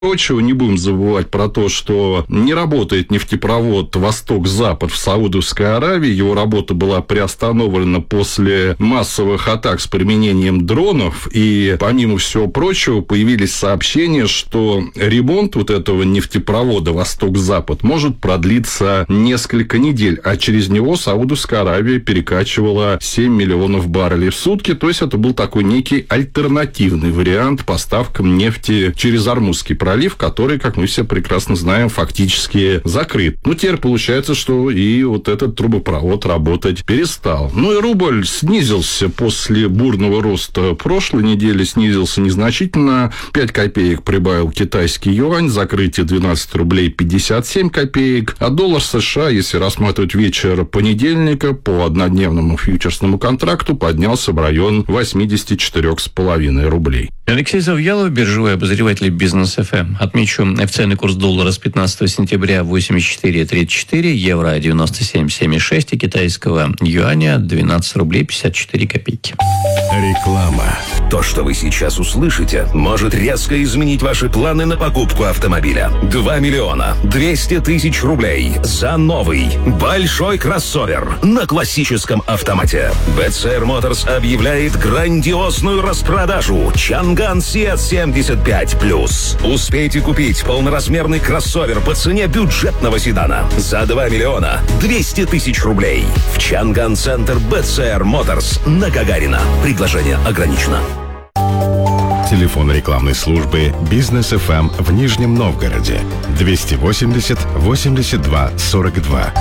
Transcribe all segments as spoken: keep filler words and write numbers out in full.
Прочего, не будем забывать про то, что не работает нефтепровод «Восток-Запад» в Саудовской Аравии. Его работа была приостановлена после массовых атак с применением дронов. И, помимо всего прочего, появились сообщения, что ремонт вот этого нефтепровода «Восток-Запад» может продлиться несколько недель, а через него Саудовская Аравия перекачивала семь миллионов баррелей в сутки. То есть, это был такой некий альтернативный вариант поставкам нефти через Ормузский пролив, который, как мы все прекрасно знаем, фактически закрыт. Ну, теперь получается, что и вот этот трубопровод работать перестал. Ну, и рубль снизился после бурного роста прошлой недели, снизился незначительно. пять копеек прибавил китайский юань, закрытие двенадцать рублей пятьдесят семь копеек. А доллар США, если рассматривать вечер понедельника, по однодневному фьючерсному контракту поднялся в район восемьдесят четыре с половиной рублей. Алексей Завьялов, биржевой обозреватель Бизнес эф эм. Отмечу, официальный курс доллара с пятнадцатого сентября восемьдесят четыре тридцать четыре, евро девяносто семь семьдесят шесть и китайского юаня двенадцать рублей пятьдесят четыре копейки. Реклама. То, что вы сейчас услышите, может резко изменить ваши планы на покупку автомобиля. два миллиона двести тысяч рублей за новый большой кроссовер на классическом автомате. би си ар Motors объявляет грандиозную распродажу Чанган Сиат семьдесят пять плюс. Успейте купить полноразмерный кроссовер по цене бюджетного седана за два миллиона двести тысяч рублей в Чанган-центр би си ар Motors на Гагарина. Предложение ограничено. Телефон рекламной службы «Бизнес эф эм» в Нижнем Новгороде двести восемьдесят восемьдесят два сорок два.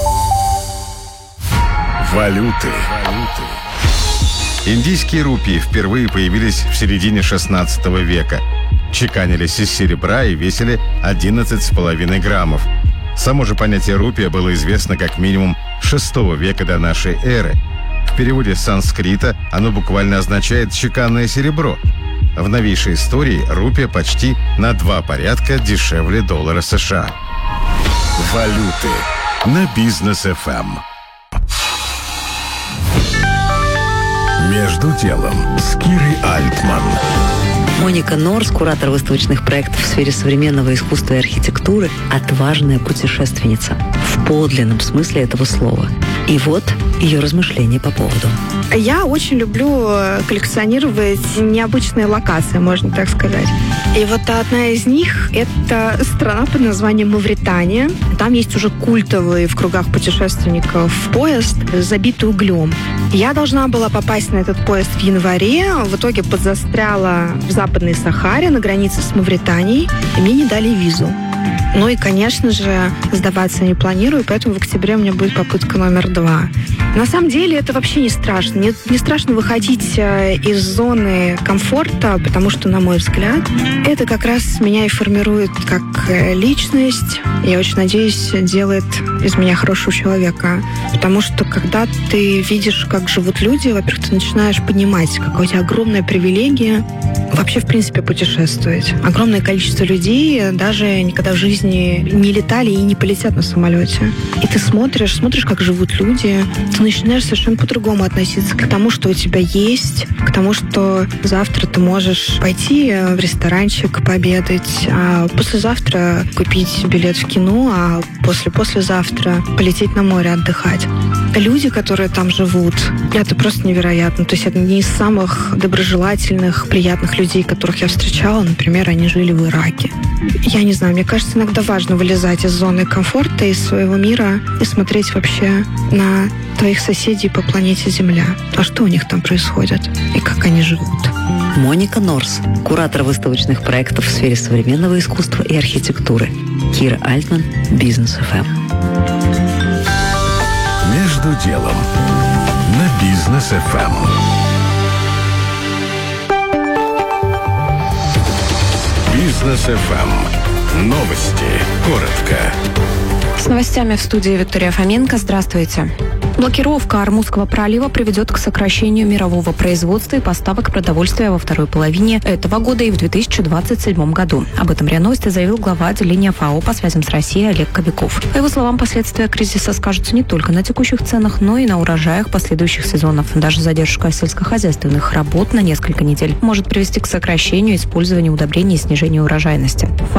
Валюты. Индийские рупии впервые появились в середине шестнадцатого века. Чеканились из серебра и весили одиннадцать с половиной граммов. Само же понятие рупия было известно как минимум с шестого века до нашей эры. В переводе с санскрита оно буквально означает «чеканное серебро». В новейшей истории рупия почти на два порядка дешевле доллара США. Валюты на Бизнес эф эм. Между делом с Кирой Альтман. Моника Норс, куратор выставочных проектов в сфере современного искусства и архитектуры, отважная путешественница в подлинном смысле этого слова. И вот ее размышления по поводу. Я очень люблю коллекционировать необычные локации, можно так сказать. И вот одна из них – это страна под названием Мавритания. Там есть уже культовый в кругах путешественников поезд, забитый углем. Я должна была попасть на этот поезд в январе, в итоге подзастряла в Западной Сахаре на границе с Мавританией, и мне не дали визу. Ну и, конечно же, сдаваться не планирую, поэтому в октябре у меня будет попытка номер два. На самом деле это вообще не страшно. Не, не страшно выходить из зоны комфорта, потому что, на мой взгляд, это как раз меня и формирует как личность. Я очень надеюсь, делает из меня хорошего человека. Потому что, когда ты видишь, как живут люди, во-первых, ты начинаешь понимать, какая у тебя огромная привилегия вообще, в принципе, путешествовать. Огромное количество людей даже никогда в жизни не летали и не полетят на самолете. И ты смотришь, смотришь, как живут люди, ты начинаешь совершенно по-другому относиться к тому, что у тебя есть, к тому, что завтра ты можешь пойти в ресторанчик пообедать, а послезавтра купить билет в кино, а после-послезавтра полететь на море отдыхать. Люди, которые там живут, это просто невероятно. То есть это не из самых доброжелательных, приятных людей, которых я встречала. Например, они жили в Ираке. Я не знаю, мне кажется, иногда важно вылезать из зоны комфорта, из своего мира и смотреть вообще на твоих соседей по планете Земля. А что у них там происходит и как они живут? Моника Норс, куратор выставочных проектов в сфере современного искусства и архитектуры. Кира Альтман, Бизнес эф эм. Между делом на Бизнес эф эм. Бизнес эф эм. Новости. Коротко. С новостями в студии Виктория Фоменко. Здравствуйте. Блокировка Ормузского пролива приведет к сокращению мирового производства и поставок продовольствия во второй половине этого года и в две тысячи двадцать седьмом году. Об этом РИА Новости заявил глава отделения ФАО по связям с Россией Олег Кобяков. По его словам, последствия кризиса скажутся не только на текущих ценах, но и на урожаях последующих сезонов. Даже задержка сельскохозяйственных работ на несколько недель может привести к сокращению использования удобрений и снижению урожайности.